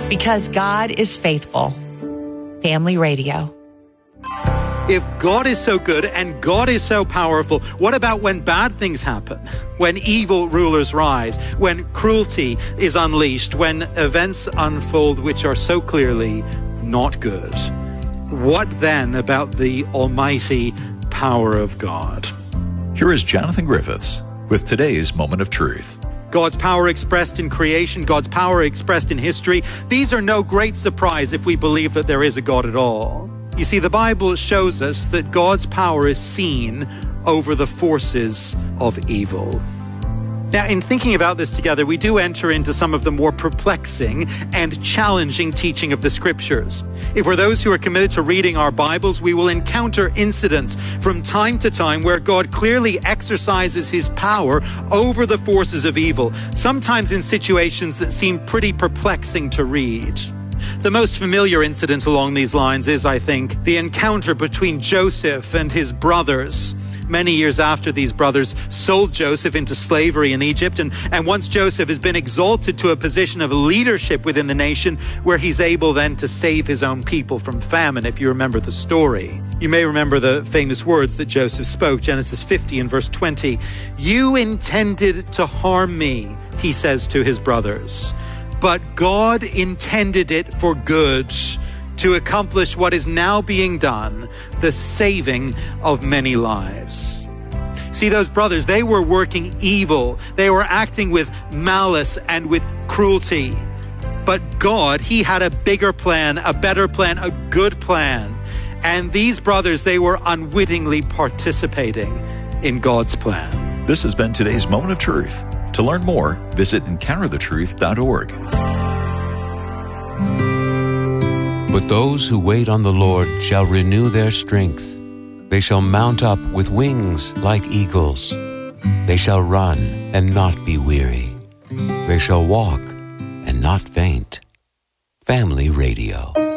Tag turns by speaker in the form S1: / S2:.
S1: Because God is faithful. Family Radio.
S2: If God is so good and God is so powerful, what about when bad things happen? When evil rulers rise, when cruelty is unleashed, when events unfold which are so clearly not good? What then about the almighty power of God?
S3: Here is Jonathan Griffiths with today's Moment of Truth.
S2: God's power expressed in creation, God's power expressed in history. These are no great surprise if we believe that there is a God at all. You see, the Bible shows us that God's power is seen over the forces of evil. Now, in thinking about this together, we do enter into some of the more perplexing and challenging teaching of the Scriptures. If we're those who are committed to reading our Bibles, we will encounter incidents from time to time where God clearly exercises his power over the forces of evil, sometimes in situations that seem pretty perplexing to read. The most familiar incident along these lines is, I think, the encounter between Joseph and his brothers. Many years after these brothers sold Joseph into slavery in Egypt, and once Joseph has been exalted to a position of leadership within the nation, where he's able then to save his own people from famine, if you remember the story. You may remember the famous words that Joseph spoke, Genesis 50 and verse 20. "You intended to harm me," he says to his brothers, "but God intended it for good, to accomplish what is now being done, the saving of many lives." See, those brothers, they were working evil. They were acting with malice and with cruelty. But God, he had a bigger plan, a better plan, a good plan. And these brothers, they were unwittingly participating in God's plan.
S3: This has been today's Moment of Truth. To learn more, visit encounterthetruth.org.
S4: But those who wait on the Lord shall renew their strength. They shall mount up with wings like eagles. They shall run and not be weary. They shall walk and not faint. Family Radio.